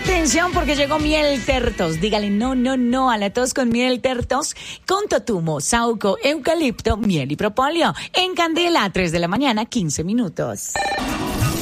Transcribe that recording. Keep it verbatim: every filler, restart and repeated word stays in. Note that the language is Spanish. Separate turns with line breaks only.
Atención porque llegó miel tertos. Dígale no, no, no a la tos con miel tertos con totumo, saúco, eucalipto, miel y propóleo. En Candela, tres de la mañana, quince minutos.